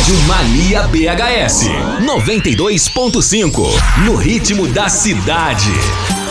Rádio Mania BHS 92.5, no ritmo da cidade.